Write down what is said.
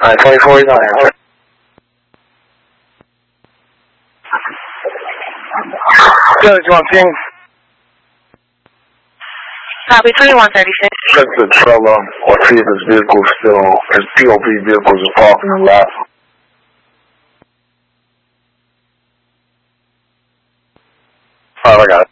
24 is on answer. Good, you want ping? Copy 2136. Check the trailer or see if his vehicle still, his POV vehicles are parked in the lot. Alright, I got it.